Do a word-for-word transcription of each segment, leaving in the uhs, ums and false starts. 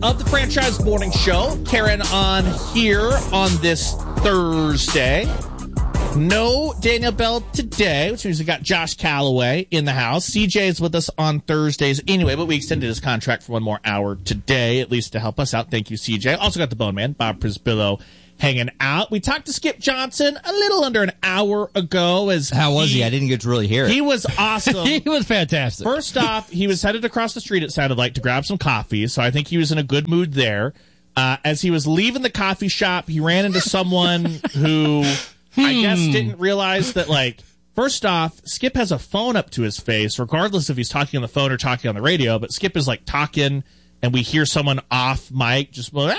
of the Franchise Morning Show. Karen on here on this Thursday. No Daniel Bell today, which means we got Josh Calloway in the house. C J is with us on Thursdays anyway, but we extended his contract for one more hour today, at least to help us out. Thank you, C J. Also got the Bone Man, Bob Prisbillo, hanging out. We talked to Skip Johnson a little under an hour ago. As How was he? he? I didn't get to really hear it. He was awesome. He was fantastic. First off, he was headed across the street, it sounded like, to grab some coffee, so I think he was in a good mood there. Uh, as he was leaving the coffee shop, he ran into someone who I guess didn't realize that, like, first off, Skip has a phone up to his face, regardless if he's talking on the phone or talking on the radio, but Skip is, like, talking, and we hear someone off mic just, we're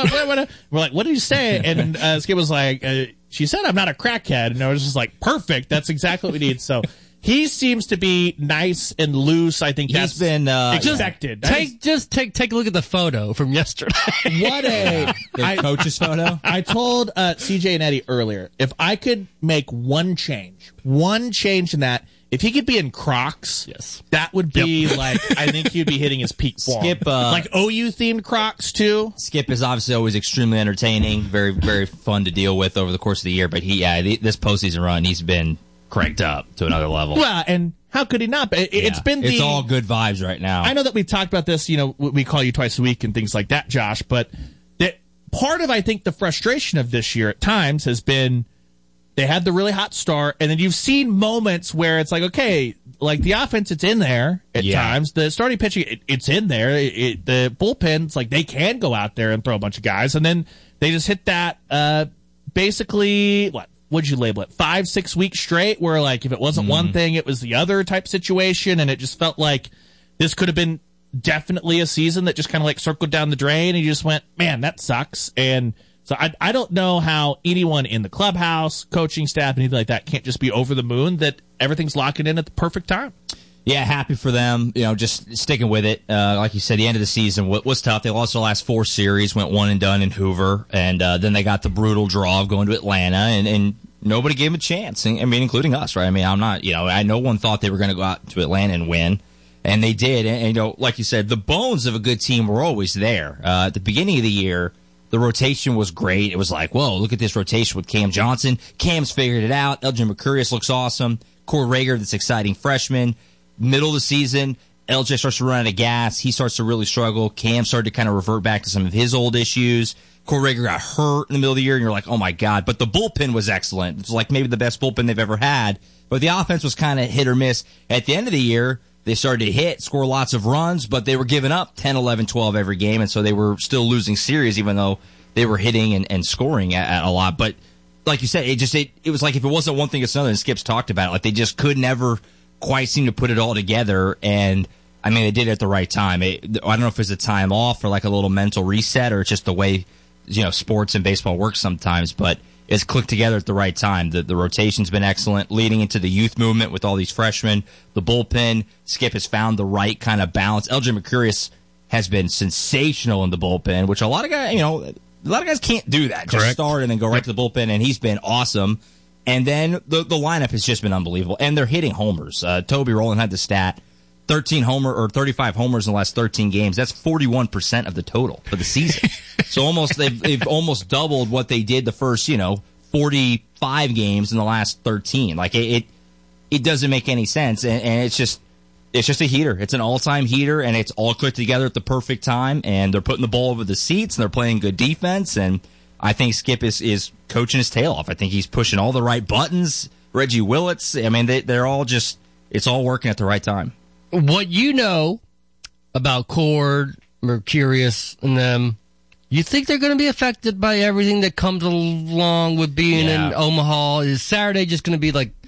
like, what did he say? And uh, Skip was like, uh, she said I'm not a crackhead. And I was just like, perfect. That's exactly what we need. So he seems to be nice and loose. I think that's He's been uh, expected. Just take, just take take a look at the photo from yesterday. What a the I, coach's photo. I told uh, C J and Eddie earlier, if I could make one change, one change in that, if he could be in Crocs, yes, that would be yep. like, I think he'd be hitting his peak form. Skip, uh, like O U themed Crocs too. Skip is obviously always extremely entertaining, very very fun to deal with over the course of the year. But he, yeah, this postseason run, he's been cranked up to another level. Well, and how could he not? It, yeah. It's been the, it's all good vibes right now. I know that we've talked about this. You know, we call you twice a week and things like that, Josh. But that part of, I think, the frustration of this year at times has been they had the really hot start, and then you've seen moments where it's like, okay, like the offense, it's in there at yeah. times. The starting pitching, it, it's in there. It, it, the bullpen's like they can go out there and throw a bunch of guys, and then they just hit that uh, basically what. What'd you label it? Five, six weeks straight where, like, if it wasn't mm. one thing, it was the other type situation, and it just felt like this could have been definitely a season that just kind of, like, circled down the drain, and you just went, man, that sucks. And so I, I don't know how anyone in the clubhouse, coaching staff, anything like that can't just be over the moon that everything's locking in at the perfect time. Yeah, happy for them. You know, just sticking with it. Uh, like you said, the end of the season was tough. They lost the last four series, went one and done in Hoover, and uh, then they got the brutal draw of going to Atlanta, and, and nobody gave them a chance. I mean, including us, right? I mean, I'm not, you know, I no one thought they were going to go out to Atlanta and win, and they did. And, and, you know, like you said, the bones of a good team were always there. Uh, at the beginning of the year, the rotation was great. It was like, whoa, look at this rotation with Cam Johnson. Cam's figured it out. Elgin Mercurius looks awesome. Corey Rager, this exciting freshman. Middle of the season, L J starts to run out of gas. He starts to really struggle. Cam started to kind of revert back to some of his old issues. Corey Rager got hurt in the middle of the year, and you're like, oh, my God. But the bullpen was excellent. It's like maybe the best bullpen they've ever had. But the offense was kind of hit or miss. At the end of the year, they started to hit, score lots of runs, but they were giving up ten, eleven, twelve every game, and so they were still losing series, even though they were hitting and, and scoring at, at a lot. But like you said, it just it, it was like if it wasn't one thing, it's another, and Skip's talked about it. Like they just could never quite seem to put it all together, and I mean they did it at the right time. It, I don't know if it's a time off or like a little mental reset, or it's just the way you know sports and baseball works sometimes, but it's clicked together at the right time. The, the rotation's been excellent, leading into the youth movement with all these freshmen. The bullpen, Skip has found the right kind of balance. Elgin Mercurius has been sensational in the bullpen, which a lot of guys, you know, a lot of guys can't do that. Correct. Just start and then go right to the bullpen, and he's been awesome. And then the the lineup has just been unbelievable, and they're hitting homers. Uh, Toby Rowland had the stat: thirteen homer or thirty-five homers in the last thirteen games. That's forty-one percent of the total for the season. So almost they've they've almost doubled what they did the first you know forty-five games in the last thirteen. Like it it, it doesn't make any sense, and, and it's just it's just a heater. It's an all time heater, and it's all clicked together at the perfect time. And they're putting the ball over the seats, and they're playing good defense, and I think Skip is, is coaching his tail off. I think he's pushing all the right buttons. Reggie Willits, I mean, they, they're all just, it's all working at the right time. What you know about Cord, Mercurius, and them, you think they're going to be affected by everything that comes along with being Yeah. in Omaha? Is Saturday just going to be like,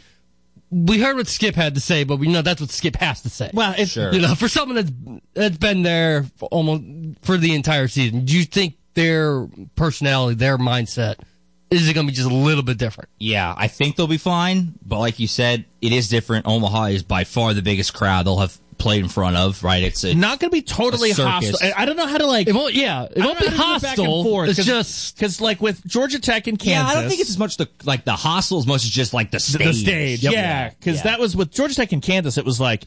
we heard what Skip had to say, but we know that's what Skip has to say. Well, it's, Sure. You know, for someone that's that's been there for almost for the entire season, do you think their personality, their mindset, is it going to be just a little bit different? Yeah, I think they'll be fine, but like you said, it is different. Omaha is by far the biggest crowd they'll have played in front of, right? It's a, not going to be totally a circus. hostile. I I don't know how to like. It won't. Yeah, it I won't don't be know how to go back and hostile. forth, It's 'cause- just because like with Georgia Tech and Kansas, yeah, I don't think it's as much the like the hostel as much as just like the the, stage. the stage. Yep. Yeah, because Yeah. that was with Georgia Tech and Kansas. It was like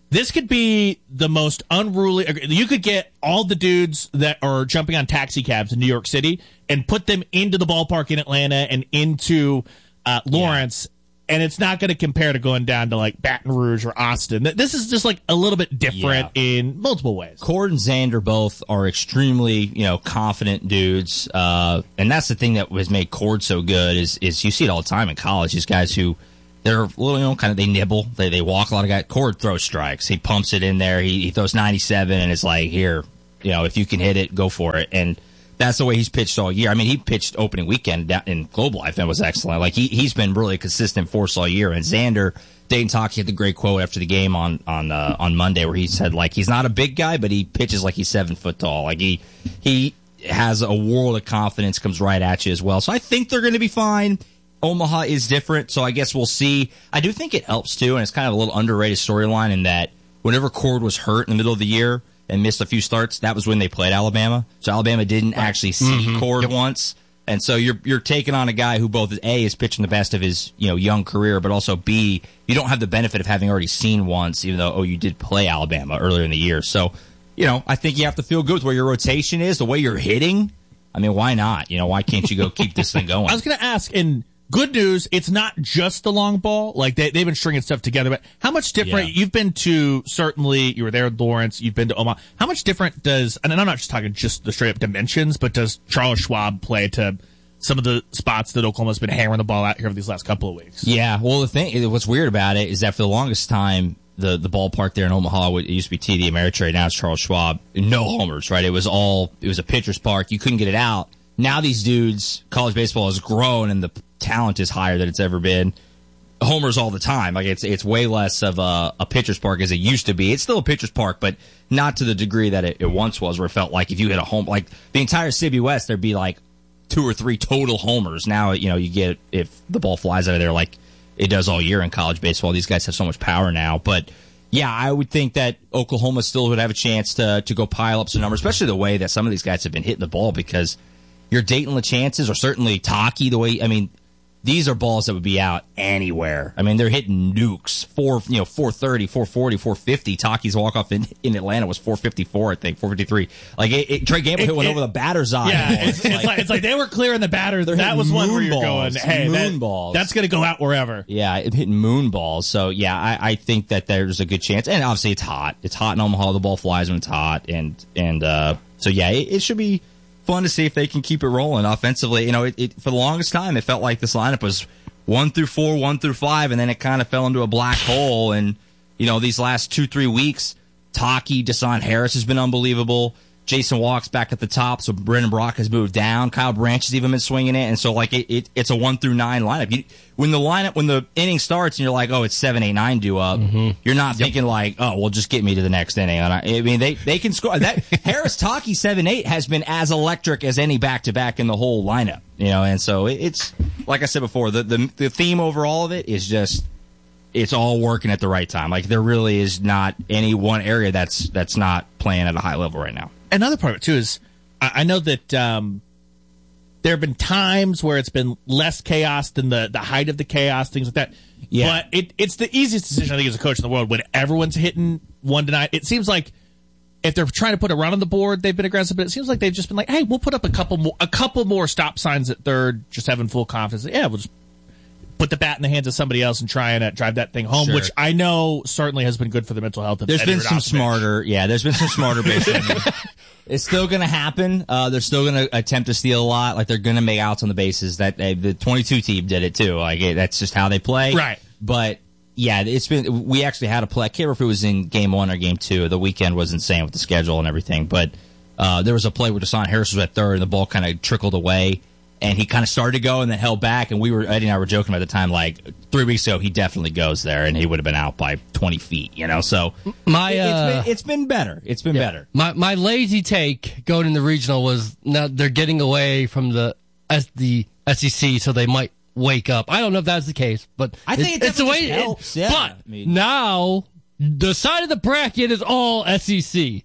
This could be the most unruly. You could get all the dudes that are jumping on taxi cabs in New York City and put them into the ballpark in Atlanta and into uh, Lawrence, yeah. and it's not going to compare to going down to like Baton Rouge or Austin. This is just like a little bit different yeah. in multiple ways. Cord and Xander both are extremely, you know, confident dudes, uh, and that's the thing that has made Cord so good. Is is you see it all the time in college. These guys who. They're a little, you know, kind of, they nibble. They they walk a lot of guys. Cord throws strikes. He pumps it in there. He, he throws ninety-seven, and it's like, here, you know, if you can hit it, go for it. And that's the way he's pitched all year. I mean, he pitched opening weekend in Globe Life and was excellent. Like, he, he's been really a consistent force all year. And Xander, Dayton Taki had the great quote after the game on on uh, on Monday where he said, like, he's not a big guy, but he pitches like he's seven foot tall. Like, he he has a world of confidence, comes right at you as well. So I think they're going to be fine. Omaha is different, so I guess we'll see. I do think it helps, too, and it's kind of a little underrated storyline in that whenever Cord was hurt in the middle of the year and missed a few starts, that was when they played Alabama. So Alabama didn't right. actually see mm-hmm. Cord yep. once. And so you're you're taking on a guy who both, A, is pitching the best of his you know young career, but also, B, you don't have the benefit of having already seen once, even though, oh, you did play Alabama earlier in the year. So, you know, I think you have to feel good with where your rotation is, the way you're hitting. I mean, why not? You know, why can't you go keep this thing going? I was going to ask, in good news, it's not just the long ball. Like, they, they've been stringing stuff together. But how much different? Yeah. You've been to, certainly, you were there at Lawrence. You've been to Omaha. How much different does, and I'm not just talking just the straight up dimensions, but does Charles Schwab play to some of the spots that Oklahoma's been hammering the ball out here over these last couple of weeks? Yeah. Well, the thing, what's weird about it is that for the longest time, the, the ballpark there in Omaha, it used to be T D Ameritrade. Now it's Charles Schwab. No homers, right? It was all, it was a pitcher's park. You couldn't get it out. Now these dudes, college baseball has grown and the talent is higher than it's ever been. Homers all the time. Like, it's it's way less of a, a pitcher's park as it used to be. It's still a pitcher's park, but not to the degree that it, it once was, where it felt like if you hit a home, like the entire C B West, there'd be like two or three total homers. Now, you know, you get, if the ball flies out of there like it does all year in college baseball, these guys have so much power now. But yeah, I would think that Oklahoma still would have a chance to to go pile up some numbers, especially the way that some of these guys have been hitting the ball, because your Dayton LeChances, or certainly Taki, the way, I mean, these are balls that would be out anywhere. I mean, they're hitting nukes. Four, you know, four thirty, four forty, four fifty. Taki's walk-off in, in Atlanta was four fifty-four, I think, four fifty-three. Like, it, it, Trey Gamble hit one it, over the batter's eye. Yeah, it's, it's, like, it's like they were clearing the batter. That was one where you're balls, going, hey, moon that, balls. that's going to go out wherever. Yeah, it hitting moon balls. So, yeah, I, I think that there's a good chance. And obviously, it's hot. It's hot in Omaha. The ball flies when it's hot. And, and uh, so, yeah, it, it should be fun to see if they can keep it rolling offensively. You know, it, it for the longest time, it felt like this lineup was one through four, one through five, and then it kind of fell into a black hole. And, you know, these last two, three weeks, Taki, Deshaun Harris has been unbelievable. Jason Walk's back at the top, so Brendan Brock has moved down. Kyle Branch has even been swinging it. And so, like, it, it it's a one through nine lineup. You, when the lineup, when the inning starts and you're like, oh, it's seven, eight, nine due up, mm-hmm. you're not yep. thinking like, oh, well, just get me to the next inning. And I, I mean, they, they can score. That Harris Taki seven eight has been as electric as any back to back in the whole lineup. You know, and so it, it's, like I said before, the, the the theme over all of it is just, it's all working at the right time. Like, there really is not any one area that's that's not playing at a high level right now. Another part of it, too, is I, I know that um, there have been times where it's been less chaos than the, the height of the chaos, things like that. Yeah. But it, it's the easiest decision, I think, as a coach in the world when everyone's hitting one to nine. It seems like if they're trying to put a run on the board, they've been aggressive, but it seems like they've just been like, hey, we'll put up a couple more, a couple more stop signs at third, just having full confidence. Yeah, we'll just put the bat in the hands of somebody else and try and uh, drive that thing home, sure. which I know certainly has been good for the mental health of There's Eddie been some Radosevich. smarter, yeah, there's been some smarter basemen. It's still going to happen. Uh, they're still going to attempt to steal a lot. Like, they're going to make outs on the bases. That uh, the twenty-two team did it too. Like, it, that's just how they play. Right. But yeah, it's been. We actually had a play. I can't remember if it was in game one or game two. The weekend was insane with the schedule and everything. But uh, there was a play where Deshaun Harris was at third, and the ball kind of trickled away. And he kind of started to go and then held back. And we were, Eddie and I were joking about the time, like, three weeks ago, he definitely goes there, and he would have been out by twenty feet, you know? So my, it, uh, it's, been, it's been better. It's been yeah. better. My my lazy take going in the regional was now they're getting away from the S, the S E C, so they might wake up. I don't know if that's the case, but I think it, it's the way helps. It, yeah. But I mean, now the side of the bracket is all S E C.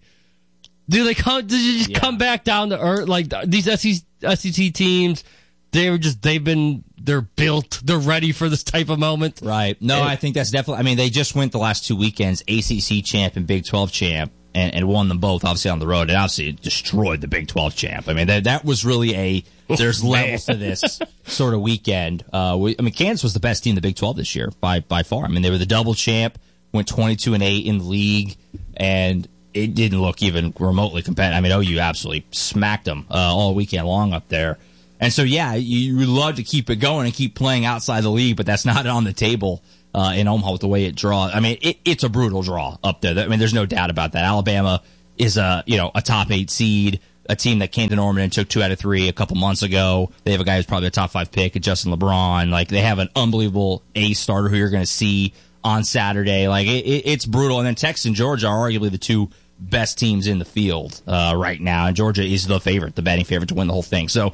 Do they come? Do you just yeah. come back down to earth? Like these S E C teams, they were just they've been they're built, they're ready for this type of moment. Right. No, And- I think that's definitely. I mean, they just went the last two weekends, A C C champ and Big twelve champ, and, and won them both, obviously, on the road, and obviously it destroyed the Big twelve champ. I mean, that that was really a, there's levels to this sort of weekend. Uh, we, I mean, Kansas was the best team in the Big twelve this year, by by far. I mean, they were the double champ, went twenty-two and eight in the league, and it didn't look even remotely competitive. I mean, O U absolutely smacked them uh, all weekend long up there. And so, yeah, you, you would love to keep it going and keep playing outside the league, but that's not on the table uh, in Omaha with the way it draws. I mean, it, it's a brutal draw up there. I mean, there's no doubt about that. Alabama is a, you know, a top eight seed, a team that came to Norman and took two out of three a couple months ago. They have a guy who's probably a top five pick, Justin LeBron. Like, they have an unbelievable ace starter who you're going to see on Saturday. Like, it, it, it's brutal. And then Texas and Georgia are arguably the two best teams in the field uh, right now, and Georgia is the favorite, the betting favorite to win the whole thing. So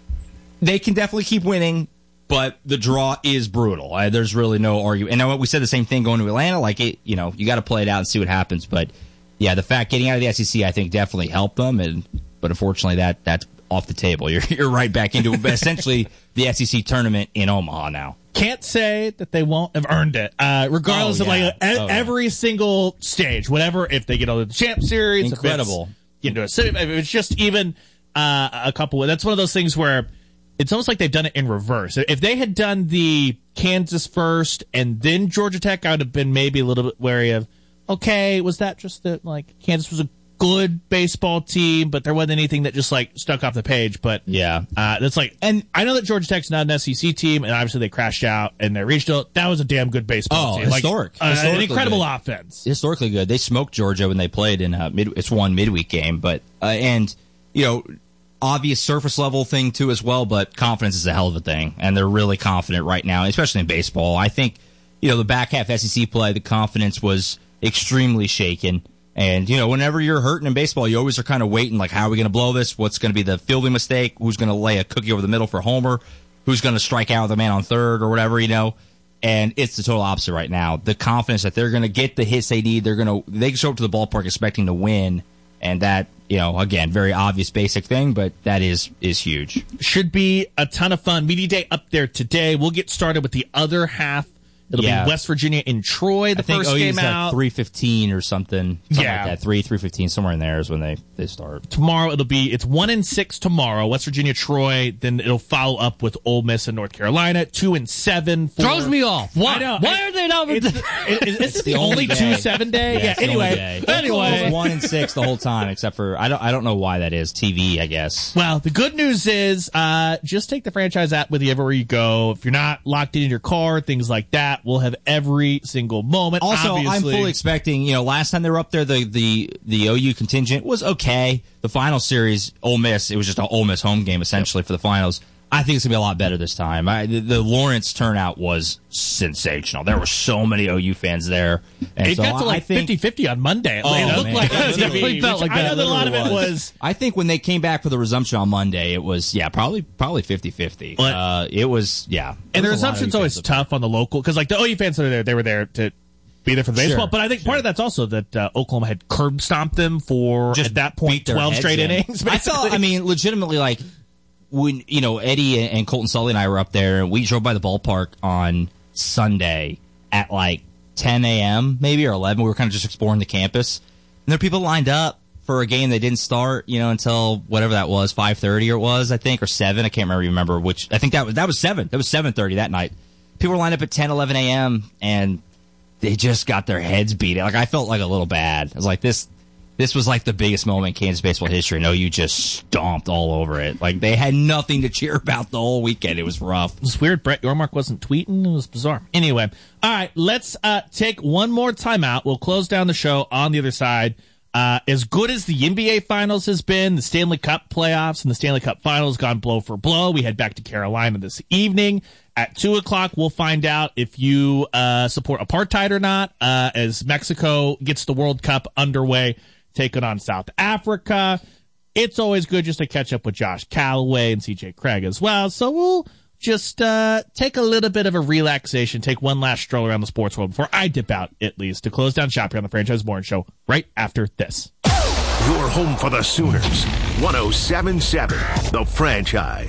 they can definitely keep winning, but the draw is brutal. Uh, there's really no argument. And we said the same thing going to Atlanta. Like, it, you know, you got to play it out and see what happens. But yeah, the fact getting out of the S E C, I think, definitely helped them. And but unfortunately, that that's off the table. You're you're right back into essentially the S E C tournament in Omaha now. Can't say that they won't have earned it, uh, regardless Oh, of like yeah. e- Oh, yeah. every single stage, whatever. If they get over the champ series, Incredible. If it's, get into a semi, if it's just even uh, a couple. That's one of those things where it's almost like they've done it in reverse. If they had done the Kansas first and then Georgia Tech, I would have been maybe a little bit wary of. Okay, was that just that like Kansas was a good baseball team, but there wasn't anything that just like stuck off the page. But Yeah. uh, that's like, and I know that Georgia Tech's not an S E C team, and obviously they crashed out and they're regional. That was a damn good baseball Oh, team. Like, historic. uh, an Historically incredible good. offense. Historically good. They smoked Georgia when they played in a mid. It's one midweek game, but uh, and you know, obvious surface level thing too as well. But confidence is a hell of a thing, and they're really confident right now, especially in baseball. I think you know the back half S E C play, the confidence was extremely shaken. And, you know, whenever you're hurting in baseball, you always are kind of waiting, like, how are we going to blow this? What's going to be the fielding mistake? Who's going to lay a cookie over the middle for homer? Who's going to strike out the man on third or whatever, you know? And it's the total opposite right now. The confidence that they're going to get the hits they need, they're going to, they can show up to the ballpark expecting to win. And that, you know, again, very obvious basic thing, but that is, is huge. Should be a ton of fun. Media Day up there today. We'll get started with the other half. It'll Yeah. be West Virginia in Troy, the I think first O U's game out. like three fifteen or something. something Yeah. like that. three, three fifteen, somewhere in there is when they, they start. Tomorrow it'll be it's one and six tomorrow. West Virginia, Troy. Then it'll follow up with Ole Miss and North Carolina. Two and seven. For, Throws me off. Why? I know. Why are they not? It's, it, is this the the, only only day. two seven day? Yeah. it's the only Anyway. day. Anyway. It's one and six the whole time, except for I don't I don't know why that is. T V, I guess. Well, the good news is, uh, just take the franchise app with you everywhere you go. If you're not locked in your car, things like that, we'll have every single moment. Also, Obviously. I'm fully expecting, you know, last time they were up there, the, the, the O U contingent was okay. The final series, Ole Miss, it was just an Ole Miss home game, essentially, for the finals. I think it's going to be a lot better this time. I, the, the Lawrence turnout was sensational. There were so many O U fans there. And It so got to I like think, fifty-fifty on Monday. Oh, it looked man. like it was going to Literally be. felt which like I that. know that a lot of it Literally was. I think when they came back for the resumption on Monday, it was, yeah, probably probably fifty-fifty. But- Uh, it was, yeah. And There the was a lot of resumption's O U always fans up tough on the local because, like, the O U fans that are there, they were there to be there for the baseball. Sure, but I think part sure. of that's also that uh, Oklahoma had curb stomped them for Just at that point beat their twelve heads straight in. innings. I felt, I mean, legitimately, like when you know Eddie and, and Colton Sully and I were up there, and we drove by the ballpark on Sunday at like ten a.m. maybe or eleven. We were kind of just exploring the campus, and there were people lined up for a game that didn't start, you know, until whatever that was, five thirty or it was, I think, or seven. I can't remember, remember which. I think that was that was seven. That was seven thirty that night. People were lined up at ten, eleven a.m. and they just got their heads beat. Like, I felt like a little bad. I was like, this this was like the biggest moment in Kansas baseball history. No, you just stomped all over it. Like, they had nothing to cheer about the whole weekend. It was rough. It's weird. Brett Yormark wasn't tweeting. It was bizarre. Anyway, all right, let's uh, take one more timeout. We'll close down the show on the other side. Uh, as good as the N B A Finals has been, the Stanley Cup playoffs and the Stanley Cup Finals gone blow for blow. We head back to Carolina this evening. At two o'clock, we'll find out if you uh, support apartheid or not, uh, as Mexico gets the World Cup underway, taking on South Africa. It's always good just to catch up with Josh Callaway and C J Craig as well. So we'll just uh, take a little bit of a relaxation, take one last stroll around the sports world before I dip out, at least, to close down shop here on the Franchise Morning Show right after this. Your home for the Sooners. one oh seven point seven The Franchise.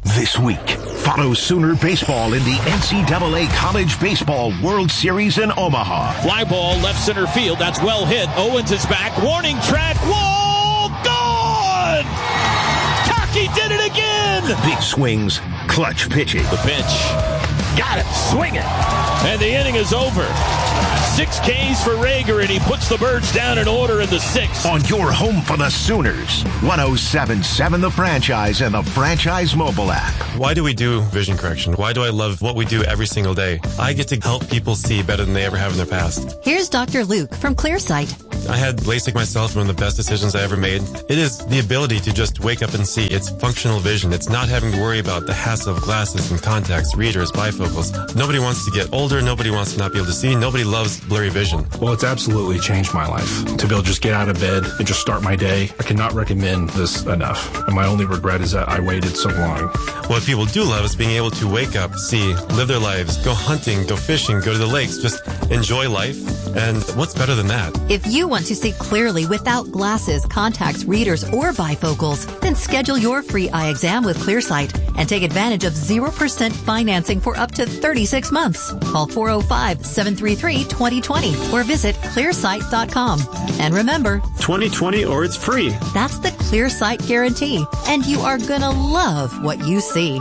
This week, follow Sooner Baseball in the N C double A College Baseball World Series in Omaha. Fly ball left center field. That's well hit. Owens is back. Warning track. Wall gone! Taki did it again! Big swings, clutch pitching. The pitch. Got it. Swing it. And the inning is over. Six Ks for Rager, and he puts the Birds down in order in the sixth. On your home for the Sooners, one oh seven point seven The Franchise and the Franchise mobile app. Why do we do vision correction? Why do I love what we do every single day? I get to help people see better than they ever have in their past. Here's Doctor Luke from Clearsight. I had LASIK myself, one of the best decisions I ever made. It is the ability to just wake up and see. It's functional vision. It's not having to worry about the hassle of glasses and contacts, readers, bifocals. Nobody wants to get older. Nobody wants to not be able to see. Nobody loves blurry vision. Well, it's absolutely changed my life. To be able to just get out of bed and just start my day, I cannot recommend this enough. And my only regret is that I waited so long. What people do love is being able to wake up, see, live their lives, go hunting, go fishing, go to the lakes, just enjoy life. And what's better than that? If you want to see clearly without glasses, contacts, readers, or bifocals, then schedule your free eye exam with Clearsight and take advantage of zero percent financing for up to thirty-six months. Call four oh five, seven three three, two oh two oh or visit clearsight dot com. And remember, twenty twenty or it's free. That's the Clearsight guarantee, and you are gonna love what you see.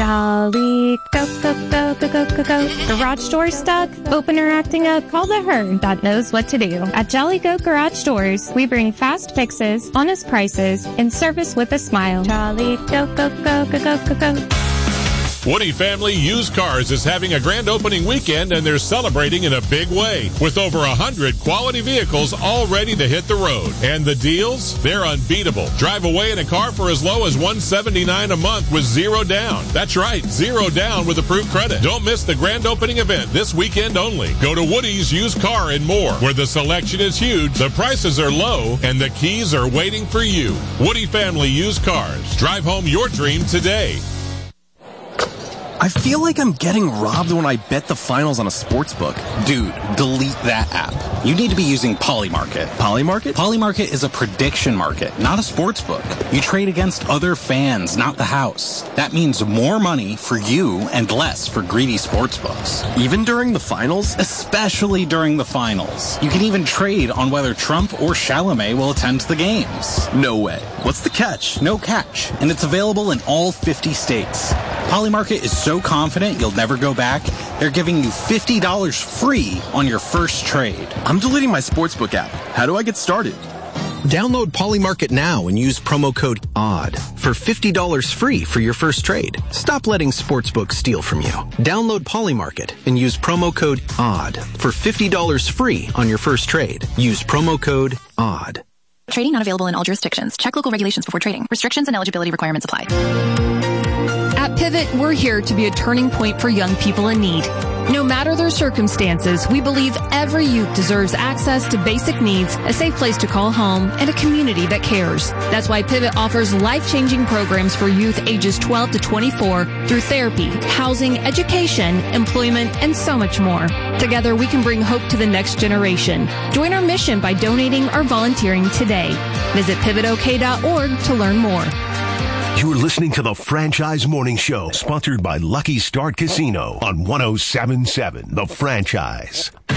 Jolly, go, go, go, go, go, go, go. Garage door stuck? Open or acting up? Call the herd that knows what to do. At Jolly Go Garage Doors, we bring fast fixes, honest prices, and service with a smile. Jolly, go, go, go, go, go, go, go. Woody Family Used Cars is having a grand opening weekend, and they're celebrating in a big way with over one hundred quality vehicles all ready to hit the road. And the deals? They're unbeatable. Drive away in a car for as low as one hundred seventy-nine dollars a month with zero down. That's right, zero down with approved credit. Don't miss the grand opening event this weekend only. Go to Woody's Used Car and More, where the selection is huge, the prices are low, and the keys are waiting for you. Woody Family Used Cars. Drive home your dream today. I feel like I'm getting robbed when I bet the finals on a sports book. Dude, delete that app. You need to be using Polymarket. Polymarket? Polymarket is a prediction market, not a sports book. You trade against other fans, not the house. That means more money for you and less for greedy sports books. Even during the finals? Especially during the finals. You can even trade on whether Trump or Chalamet will attend the games. No way. What's the catch? No catch. And it's available in all fifty states. Polymarket is so confident you'll never go back, they're giving you fifty dollars free on your first trade. I'm deleting my sportsbook app. How do I get started? Download Polymarket now and use promo code ODD for fifty dollars free for your first trade. Stop letting sportsbooks steal from you. Download Polymarket and use promo code ODD for fifty dollars free on your first trade. Use promo code ODD. Trading not available in all jurisdictions. Check local regulations before trading. Restrictions and eligibility requirements apply. At Pivot, we're here to be a turning point for young people in need. No matter their circumstances, we believe every youth deserves access to basic needs, a safe place to call home, and a community that cares. That's why Pivot offers life-changing programs for youth ages twelve to twenty-four through therapy, housing, education, employment, and so much more. Together, we can bring hope to the next generation. Join our mission by donating or volunteering today. Visit pivot o k dot org to learn more. You're listening to the Franchise Morning Show, sponsored by Lucky Start Casino on one oh seven point seven The Franchise.